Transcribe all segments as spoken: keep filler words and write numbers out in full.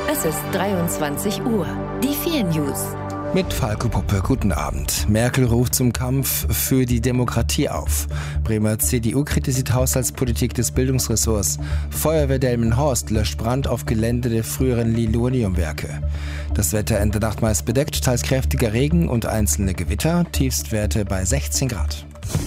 Es ist dreiundzwanzig Uhr. Die vier News. Mit Falco Puppe, guten Abend. Merkel ruft zum Kampf für die Demokratie auf. Bremer C D U kritisiert Haushaltspolitik des Bildungsressorts. Feuerwehr Delmenhorst löscht Brand auf Gelände der früheren Linoleumwerke. Das Wetter in der Nacht meist bedeckt, teils kräftiger Regen und einzelne Gewitter. Tiefstwerte bei sechzehn Grad.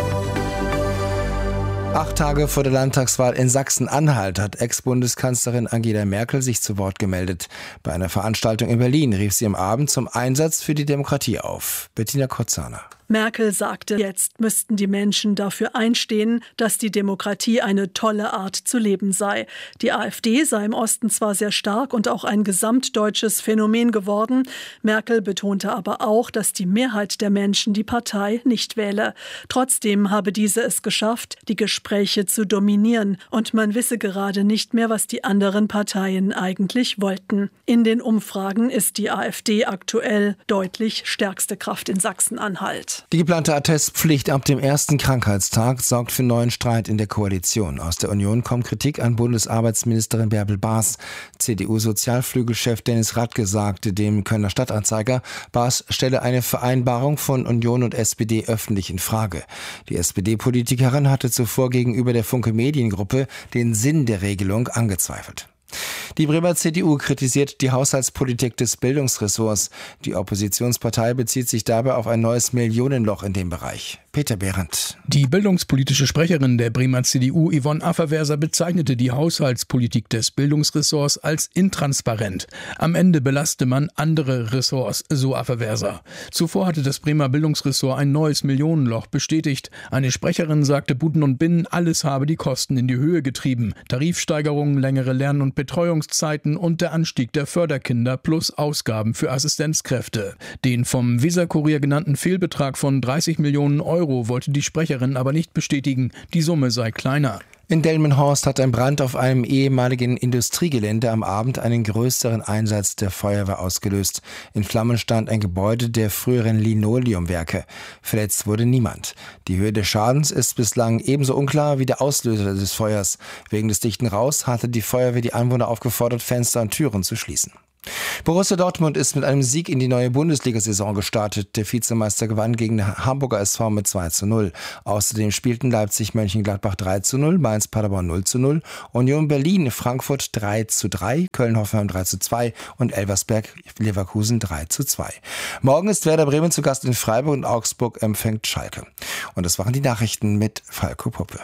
Acht Tage vor der Landtagswahl in Sachsen-Anhalt hat Ex-Bundeskanzlerin Angela Merkel sich zu Wort gemeldet. Bei einer Veranstaltung in Berlin rief sie am Abend zum Einsatz für die Demokratie auf. Bettina Kotzahner. Merkel sagte, jetzt müssten die Menschen dafür einstehen, dass die Demokratie eine tolle Art zu leben sei. Die AfD sei im Osten zwar sehr stark und auch ein gesamtdeutsches Phänomen geworden. Merkel betonte aber auch, dass die Mehrheit der Menschen die Partei nicht wähle. Trotzdem habe diese es geschafft, die Gespräche zu dominieren. Und man wisse gerade nicht mehr, was die anderen Parteien eigentlich wollten. In den Umfragen ist die AfD aktuell deutlich stärkste Kraft in Sachsen-Anhalt. Die geplante Attestpflicht ab dem ersten Krankheitstag sorgt für neuen Streit in der Koalition. Aus der Union kommt Kritik an Bundesarbeitsministerin Bärbel Baas. C D U-Sozialflügelchef Dennis Radke sagte dem Kölner Stadtanzeiger, Baas stelle eine Vereinbarung von Union und S P D öffentlich in Frage. Die S P D-Politikerin hatte zuvor gegenüber der Funke Mediengruppe den Sinn der Regelung angezweifelt. Die Bremer C D U kritisiert die Haushaltspolitik des Bildungsressorts. Die Oppositionspartei bezieht sich dabei auf ein neues Millionenloch in dem Bereich. Peter Behrendt. Die bildungspolitische Sprecherin der Bremer C D U, Yvonne Afferwerser, bezeichnete die Haushaltspolitik des Bildungsressorts als intransparent. Am Ende belaste man andere Ressorts, so Afferwerser. Zuvor hatte das Bremer Bildungsressort ein neues Millionenloch bestätigt. Eine Sprecherin sagte, Buden und Binnen, alles habe die Kosten in die Höhe getrieben. Tarifsteigerungen, längere Lern- und Betreuungszeiten und der Anstieg der Förderkinder plus Ausgaben für Assistenzkräfte. Den vom Weser-Kurier genannten Fehlbetrag von dreißig Millionen Euro wollte die Sprecherin aber nicht bestätigen. Die Summe sei kleiner. In Delmenhorst hat ein Brand auf einem ehemaligen Industriegelände am Abend einen größeren Einsatz der Feuerwehr ausgelöst. In Flammen stand ein Gebäude der früheren Linoleumwerke. Verletzt wurde niemand. Die Höhe des Schadens ist bislang ebenso unklar wie der Auslöser des Feuers. Wegen des dichten Rauchs hatte die Feuerwehr die Anwohner aufgefordert, Fenster und Türen zu schließen. Borussia Dortmund ist mit einem Sieg in die neue Bundesliga-Saison gestartet. Der Vizemeister gewann gegen den Hamburger S V mit zwei zu null. Außerdem spielten Leipzig-Mönchengladbach drei zu null, Mainz-Paderborn null zu null, Union Berlin-Frankfurt drei zu drei, Köln-Hoffenheim drei zu zwei und Elversberg-Leverkusen drei zu zwei. Morgen ist Werder Bremen zu Gast in Freiburg und Augsburg empfängt Schalke. Und das waren die Nachrichten mit Falco Puppe.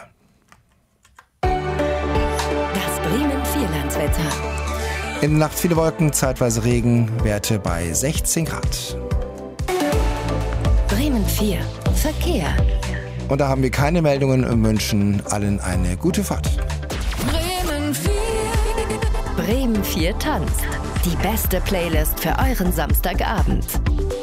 Das Bremen-Vierlandswetter. In der Nacht viele Wolken, zeitweise Regen, Werte bei sechzehn Grad. Bremen vier. Verkehr. Und da haben wir keine Meldungen und wünschen allen eine gute Fahrt. Bremen vier. Bremen vier tanzt. Die beste Playlist für euren Samstagabend.